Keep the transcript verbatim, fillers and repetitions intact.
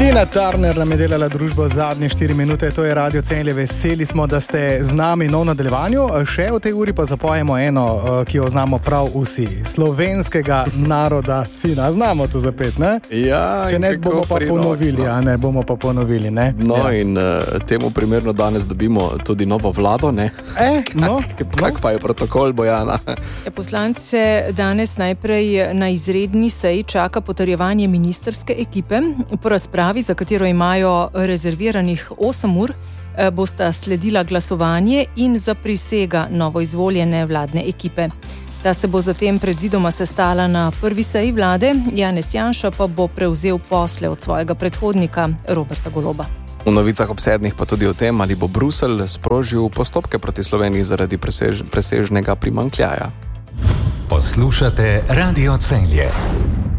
Tina Turner nam je delala družbo zadnje štiri minute, to je Radio Celje. Veseli smo, da ste z nami no v nadaljevanju. Še v tej uri pa zapojemo eno, ki jo znamo prav vsi. Slovenskega naroda sina. Znamo to zapet, ne? Ja, če ne, bomo pa ponovili, no. a ne, bomo pa ponovili, ne? No, ja. in uh, temu primerno danes dobimo tudi novo vlado, ne? E, no. Kak, kak pa je protokol, Bojana? Ja, poslance danes najprej na izredni seji čaka potrjevanje ministerske ekipe. Po razpravi, za katero imajo rezerviranih osem ur, bosta sledila glasovanje in zaprisega novoizvoljene vladne ekipe. Ta se bo zatem predvidoma sestala na prvi seji vlade, Janez Janša pa bo prevzel posle od svojega predhodnika Roberta Goloba. V novicah ob sedmih pa tudi o tem, ali bo Bruselj sprožil postopke proti Sloveniji zaradi presež, presežnega primanjkljaja. Poslušate Radio Celje.